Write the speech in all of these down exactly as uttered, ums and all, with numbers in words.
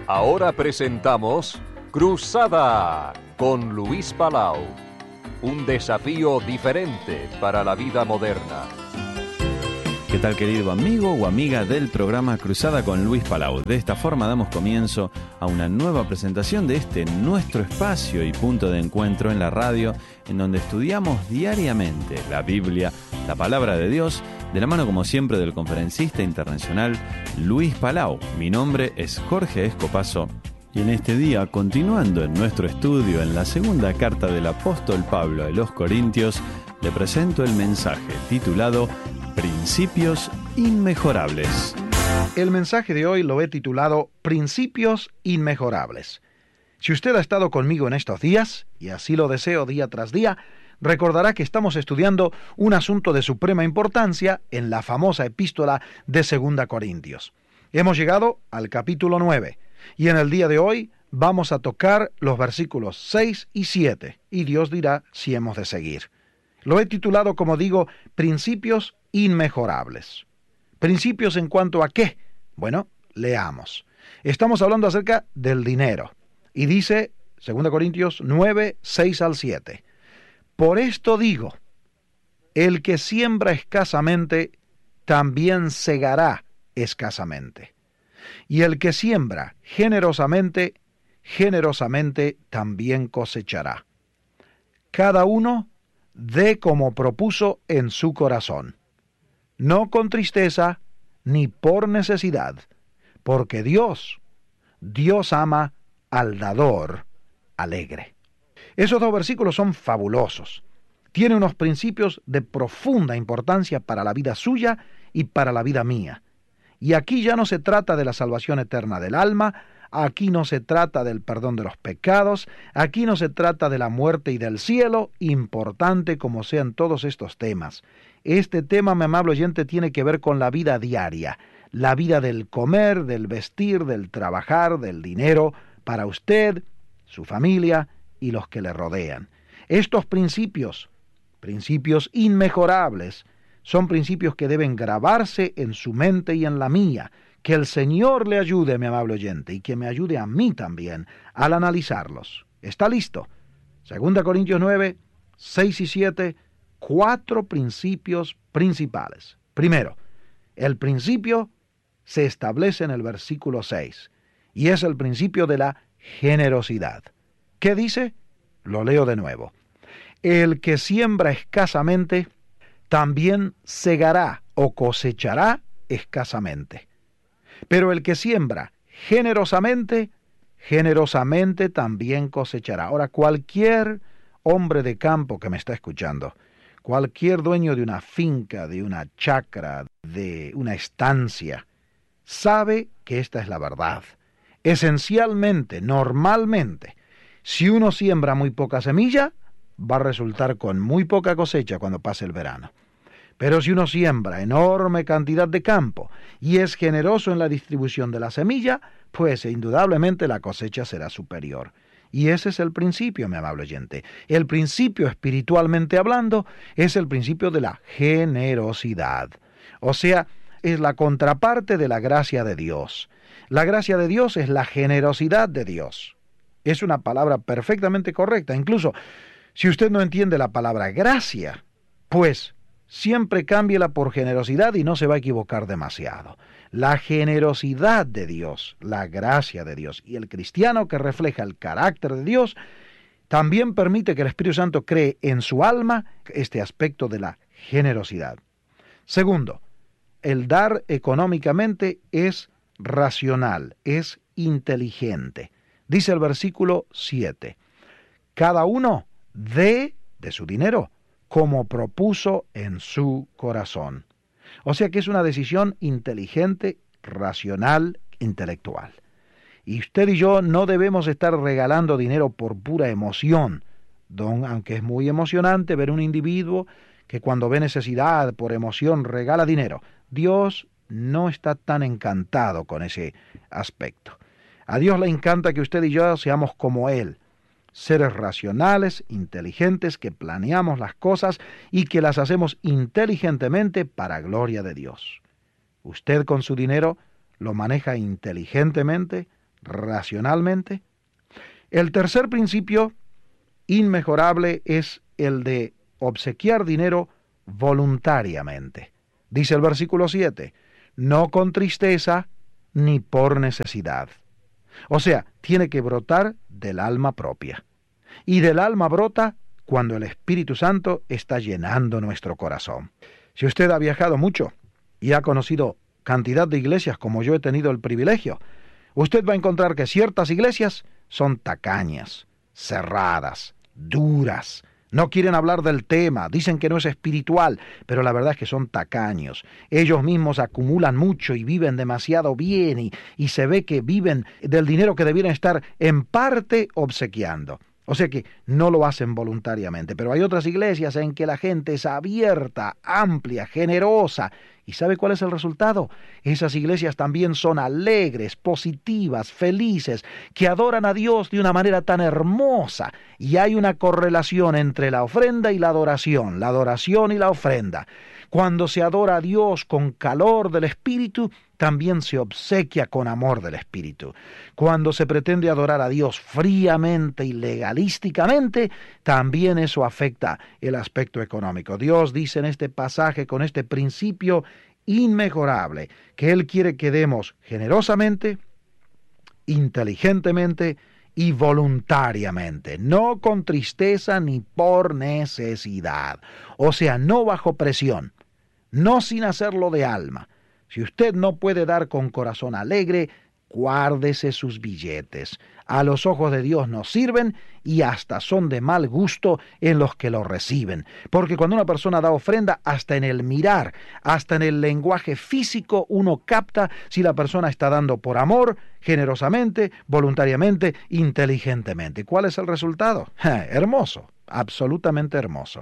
Ahora presentamos Cruzada con Luis Palau. Un desafío diferente para la vida moderna. ¿Qué tal, querido amigo o amiga del programa Cruzada con Luis Palau? De esta forma damos comienzo a una nueva presentación de este nuestro espacio y punto de encuentro en la radio, en donde estudiamos diariamente la Biblia, la Palabra de Dios, de la mano como siempre del conferencista internacional Luis Palau. Mi nombre es Jorge Escopazo y en este día, continuando en nuestro estudio en la segunda carta del apóstol Pablo a los Corintios, le presento el mensaje titulado Principios Inmejorables. El mensaje de hoy lo he titulado Principios Inmejorables. Si usted ha estado conmigo en estos días, y así lo deseo día tras día, recordará que estamos estudiando un asunto de suprema importancia en la famosa epístola de Segunda Corintios. Hemos llegado al capítulo nueve, y en el día de hoy vamos a tocar los versículos seis y siete, y Dios dirá si hemos de seguir. Lo he titulado, como digo, Principios Inmejorables. ¿Principios en cuanto a qué? Bueno, leamos. Estamos hablando acerca del dinero, y dice Segunda Corintios nueve, seis al siete. Por esto digo, el que siembra escasamente, también segará escasamente. Y el que siembra generosamente, generosamente también cosechará. Cada uno dé como propuso en su corazón, no con tristeza ni por necesidad, porque Dios, Dios ama al dador alegre. Esos dos versículos son fabulosos. Tiene unos principios de profunda importancia para la vida suya y para la vida mía. Y aquí ya no se trata de la salvación eterna del alma, aquí no se trata del perdón de los pecados, aquí no se trata de la muerte y del cielo, importante como sean todos estos temas. Este tema, mi amable oyente, tiene que ver con la vida diaria, la vida del comer, del vestir, del trabajar, del dinero, para usted, su familia y los que le rodean. Estos principios, principios inmejorables, son principios que deben grabarse en su mente y en la mía. Que el Señor le ayude, mi amable oyente, y que me ayude a mí también al analizarlos. ¿Está listo? Segunda Corintios nueve, seis y siete, cuatro principios principales. Primero, el principio se establece en el versículo seis, y es el principio de la generosidad. ¿Qué dice? Lo leo de nuevo. El que siembra escasamente, también segará o cosechará escasamente. Pero el que siembra generosamente, generosamente también cosechará. Ahora, cualquier hombre de campo que me está escuchando, cualquier dueño de una finca, de una chacra, de una estancia, sabe que esta es la verdad. Esencialmente, normalmente, si uno siembra muy poca semilla, va a resultar con muy poca cosecha cuando pase el verano. Pero si uno siembra enorme cantidad de campo y es generoso en la distribución de la semilla, pues indudablemente la cosecha será superior. Y ese es el principio, mi amable oyente. El principio, espiritualmente hablando, es el principio de la generosidad. O sea, es la contraparte de la gracia de Dios. La gracia de Dios es la generosidad de Dios. Es una palabra perfectamente correcta. Incluso, si usted no entiende la palabra gracia, pues siempre cámbiela por generosidad y no se va a equivocar demasiado. La generosidad de Dios, la gracia de Dios y el cristiano que refleja el carácter de Dios, también permite que el Espíritu Santo cree en su alma este aspecto de la generosidad. Segundo, el dar económicamente es racional, es inteligente. Dice el versículo siete, cada uno dé de su dinero como propuso en su corazón. O sea que es una decisión inteligente, racional, intelectual. Y usted y yo no debemos estar regalando dinero por pura emoción, don, aunque es muy emocionante ver un individuo que cuando ve necesidad, por emoción, regala dinero. Dios no está tan encantado con ese aspecto. A Dios le encanta que usted y yo seamos como Él, seres racionales, inteligentes, que planeamos las cosas y que las hacemos inteligentemente para gloria de Dios. Usted con su dinero lo maneja inteligentemente, racionalmente. El tercer principio inmejorable es el de obsequiar dinero voluntariamente. Dice el versículo siete, no con tristeza ni por necesidad. O sea, tiene que brotar del alma propia. Y del alma brota cuando el Espíritu Santo está llenando nuestro corazón. Si usted ha viajado mucho y ha conocido cantidad de iglesias como yo he tenido el privilegio, usted va a encontrar que ciertas iglesias son tacañas, cerradas, duras, no quieren hablar del tema, dicen que no es espiritual, pero la verdad es que son tacaños. Ellos mismos acumulan mucho y viven demasiado bien y, y se ve que viven del dinero que debieran estar en parte obsequiando. O sea que no lo hacen voluntariamente, pero hay otras iglesias en que la gente es abierta, amplia, generosa. ¿Y sabe cuál es el resultado? Esas iglesias también son alegres, positivas, felices, que adoran a Dios de una manera tan hermosa. Y hay una correlación entre la ofrenda y la adoración, la adoración y la ofrenda. Cuando se adora a Dios con calor del Espíritu, también se obsequia con amor del Espíritu. Cuando se pretende adorar a Dios fríamente y legalísticamente, también eso afecta el aspecto económico. Dios dice en este pasaje, con este principio inmejorable, que Él quiere que demos generosamente, inteligentemente y voluntariamente, no con tristeza ni por necesidad. O sea, no bajo presión, no sin hacerlo de alma. Si usted no puede dar con corazón alegre, guárdese sus billetes. A los ojos de Dios no sirven y hasta son de mal gusto en los que lo reciben. Porque cuando una persona da ofrenda, hasta en el mirar, hasta en el lenguaje físico, uno capta si la persona está dando por amor, generosamente, voluntariamente, inteligentemente. ¿Cuál es el resultado? Hermoso, absolutamente hermoso.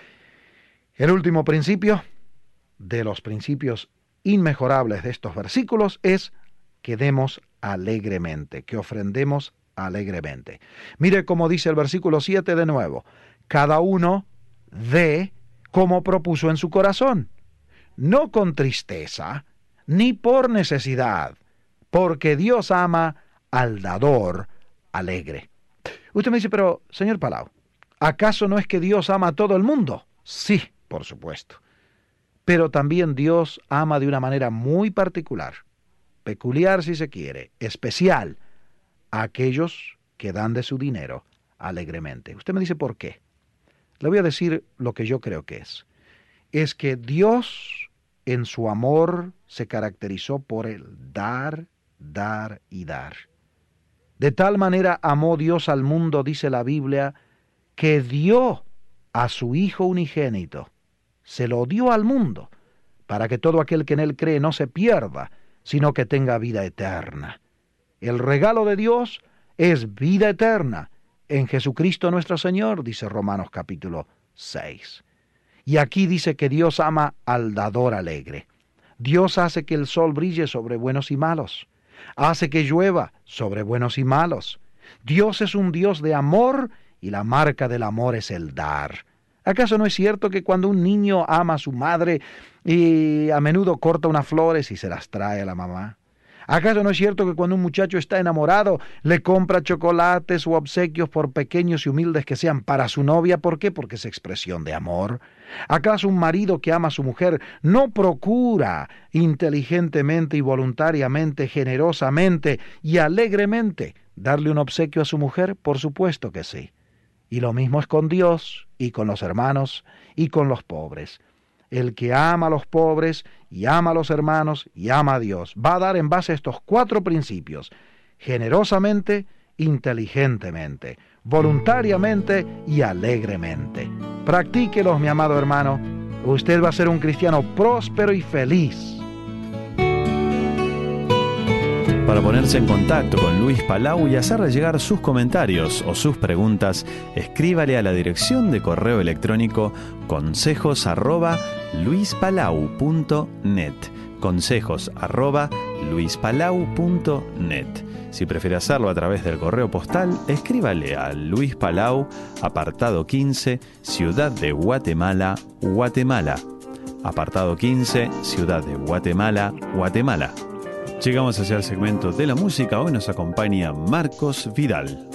El último principio de los principios inmejorables de estos versículos es que demos alegremente, que ofrendemos alegremente. Mire cómo dice el versículo siete de nuevo. Cada uno dé como propuso en su corazón, no con tristeza, ni por necesidad, porque Dios ama al dador alegre. Usted me dice, pero, señor Palau, ¿acaso no es que Dios ama a todo el mundo? Sí, por supuesto. Pero también Dios ama de una manera muy particular, peculiar si se quiere, especial, a aquellos que dan de su dinero alegremente. Usted me dice, ¿por qué? Le voy a decir lo que yo creo que es. Es que Dios en su amor se caracterizó por el dar, dar y dar. De tal manera amó Dios al mundo, dice la Biblia, que dio a su Hijo unigénito. Se lo dio al mundo, para que todo aquel que en él cree no se pierda, sino que tenga vida eterna. El regalo de Dios es vida eterna en Jesucristo nuestro Señor, dice Romanos capítulo seis. Y aquí dice que Dios ama al dador alegre. Dios hace que el sol brille sobre buenos y malos. Hace que llueva sobre buenos y malos. Dios es un Dios de amor y la marca del amor es el dar. ¿Acaso no es cierto que cuando un niño ama a su madre y a menudo corta unas flores y se las trae a la mamá? ¿Acaso no es cierto que cuando un muchacho está enamorado le compra chocolates u obsequios por pequeños y humildes que sean para su novia? ¿Por qué? Porque es expresión de amor. ¿Acaso un marido que ama a su mujer no procura inteligentemente y voluntariamente, generosamente y alegremente darle un obsequio a su mujer? Por supuesto que sí. Y lo mismo es con Dios y con los hermanos y con los pobres. El que ama a los pobres y ama a los hermanos y ama a Dios va a dar en base a estos cuatro principios: generosamente, inteligentemente, voluntariamente y alegremente. Practíquelos, mi amado hermano. Usted va a ser un cristiano próspero y feliz. Para ponerse en contacto con Luis Palau y hacerle llegar sus comentarios o sus preguntas, escríbale a la dirección de correo electrónico consejos arroba luispalau punto net. Consejos arroba luispalau punto net. Si prefiere hacerlo a través del correo postal, escríbale a Luis Palau, apartado quince, Ciudad de Guatemala, Guatemala. Apartado quince, Ciudad de Guatemala, Guatemala. Llegamos hacia el segmento de la música. Hoy nos acompaña Marcos Vidal.